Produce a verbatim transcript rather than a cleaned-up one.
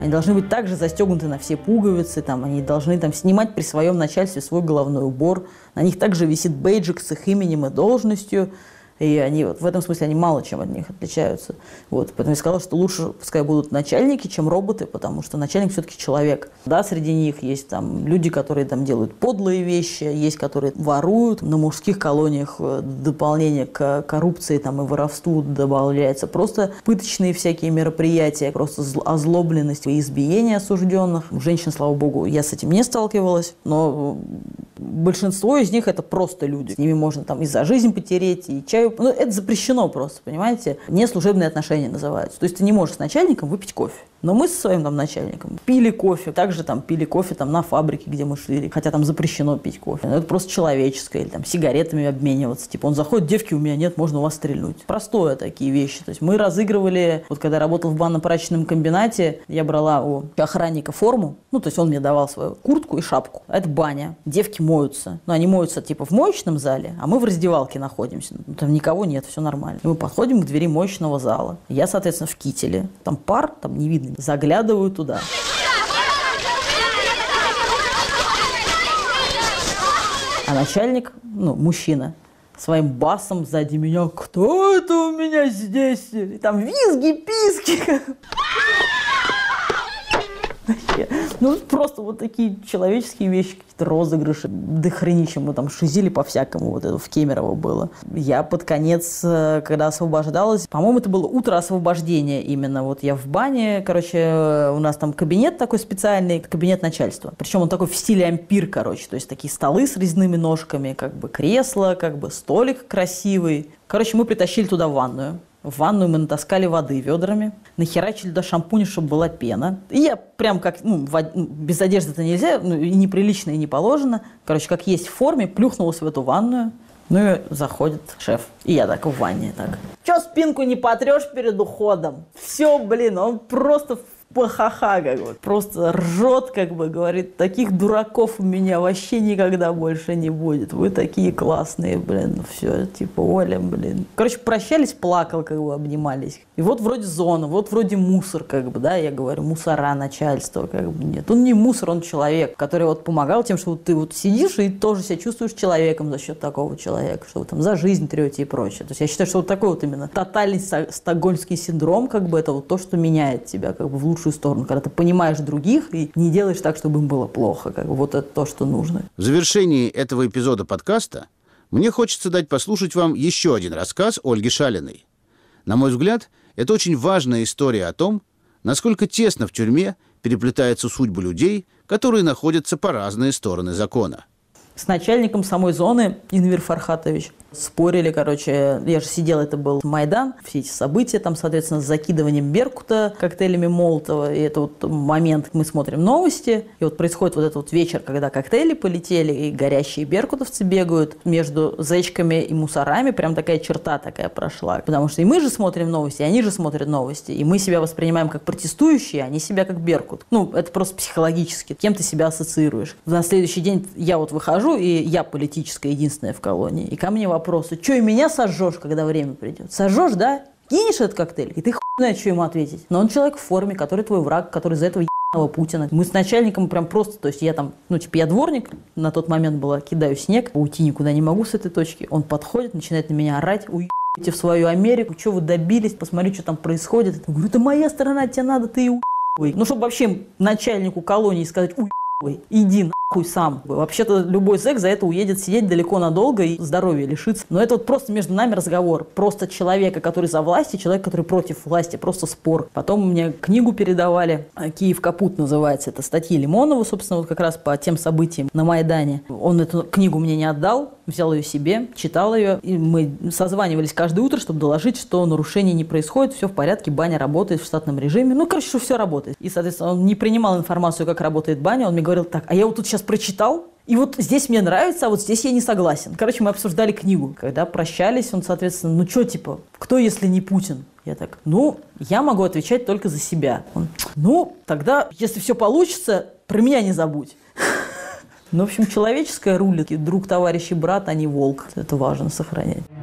Они должны быть также застегнуты на все пуговицы, там, они должны там, снимать при своем начальстве свой головной убор. На них также висит бейджик с их именем и должностью. И они, вот, в этом смысле они мало чем от них отличаются. Вот, поэтому я сказала, что лучше пускай будут начальники, чем роботы, потому что начальник все-таки человек. Да, среди них есть там, люди, которые там, делают подлые вещи, есть, которые воруют. На мужских колониях дополнение к коррупции там, и воровству добавляется просто пыточные всякие мероприятия, просто озлобленность и избиение осужденных. Женщин, слава богу, я с этим не сталкивалась, но большинство из них это просто люди. С ними можно там и за жизнь потереть, и чаю. Ну, это запрещено просто, понимаете? Неслужебные отношения называются. То есть ты не можешь с начальником выпить кофе. Но мы со своим там начальником пили кофе, также там пили кофе там на фабрике, где мы шли, хотя там запрещено пить кофе. Но это просто человеческое, или там сигаретами обмениваться. Типа он заходит, девки, у меня нет, можно у вас стрельнуть. Простое такие вещи. То есть мы разыгрывали, вот когда я работал в банно-прачечном комбинате, я брала у охранника форму, ну то есть он мне давал свою куртку и шапку. Это баня. Девки моются. Ну они моются типа в моечном зале, а мы в раздевалке находимся. Ну, там никого нет, все нормально. И мы подходим к двери моечного зала. Я, соответственно, в кителе. Там пар, там не видно. Заглядываю туда. А начальник, ну, мужчина, своим басом сзади меня: «Кто это у меня здесь?» И там визги, писки. Ну, просто вот такие человеческие вещи, какие-то розыгрыши, дохренища, мы там шизили по-всякому, вот это в Кемерово было. Я под конец, когда освобождалась, по-моему, это было утро освобождения именно, вот я в бане, короче, у нас там кабинет такой специальный, кабинет начальства, причем он такой в стиле ампир, короче, то есть такие столы с резными ножками, как бы кресло, как бы столик красивый. Короче, мы притащили туда ванную. В ванную мы натаскали воды ведрами, нахерачили до шампуня, чтобы была пена. И я прям как, ну, в, без одежды-то нельзя, ну, и неприлично, и не положено. Короче, как есть в форме, плюхнулась в эту ванную. Ну и заходит шеф. И я так в ванне, так. Чё спинку не потрешь перед уходом? Все, блин, он просто ха-ха, как бы, просто ржет, как бы, говорит, таких дураков у меня вообще никогда больше не будет. Вы такие классные, блин, все, типа, Оля, блин. Короче, прощались, плакал, как бы, обнимались. И вот вроде зона, вот вроде мусор, как бы, да, я говорю, мусора начальства, как бы, нет. Он не мусор, он человек, который вот помогал тем, что вот ты вот сидишь и тоже себя чувствуешь человеком за счет такого человека, что вы там за жизнь трете и прочее. То есть я считаю, что вот такой вот именно тотальный стокгольмский синдром, как бы, это вот то, что меняет тебя, как бы, в лучшую сторону, когда ты понимаешь других и не делаешь так, чтобы им было плохо. Как бы вот это то, что нужно. В завершении этого эпизода подкаста мне хочется дать послушать вам еще один рассказ Ольги Шалиной. На мой взгляд, это очень важная история о том, насколько тесно в тюрьме переплетаются судьбы людей, которые находятся по разные стороны закона. С начальником самой зоны Инвир Фархатович спорили, короче, я же сидела, это был Майдан, все эти события, там, соответственно, с закидыванием Беркута коктейлями Молотова, и это вот момент, мы смотрим новости, и вот происходит вот этот вот вечер, когда коктейли полетели, и горящие беркутовцы бегают между зэчками и мусорами, прям такая черта такая прошла, потому что и мы же смотрим новости, и они же смотрят новости, и мы себя воспринимаем как протестующие, а они себя как Беркут. Ну, это просто психологически, кем ты себя ассоциируешь. На следующий день я вот выхожу, и я политическая единственная в колонии, и ко мне вопрос: вопросы. Что, и меня сожжешь, когда время придет? Сожжешь, да? Кинешь этот коктейль, и ты хуй знаешь, что ему ответить. Но он человек в форме, который твой враг, который из-за этого ебаного Путина. Мы с начальником прям просто, то есть я там, ну типа я дворник, на тот момент была, кидаю снег, уйти никуда не могу с этой точки. Он подходит, начинает на меня орать: уебите в свою Америку, что вы добились, посмотри, что там происходит. Я говорю: это моя страна, тебе надо, ты и уебывай. Ну, чтобы вообще начальнику колонии сказать: уебывай, иди нахуй сам. Вообще-то любой зэк за это уедет сидеть далеко надолго и здоровья лишится. Но это вот просто между нами разговор. Просто человека, который за власть, и человек, который против власти. Просто спор. Потом мне книгу передавали. «Киев капут» называется. Это статьи Лимонова, собственно, вот как раз по тем событиям на Майдане. Он эту книгу мне не отдал. Взял ее себе, читал ее. И мы созванивались каждое утро, чтобы доложить, что нарушений не происходит. Все в порядке, баня работает в штатном режиме. Ну, короче, что все работает. И, соответственно, он не принимал информацию, как работает баня. Он мне говорил: так, а я вот тут сейчас прочитал, и вот здесь мне нравится, а вот здесь я не согласен. Короче, мы обсуждали книгу. Когда прощались, он, соответственно, ну что, типа, кто, если не Путин? Я так: ну, я могу отвечать только за себя. Он: ну, тогда, если все получится, про меня не забудь. Ну, в общем, человеческое рулит. Друг, товарищ и брат, а не волк. Это важно сохранять.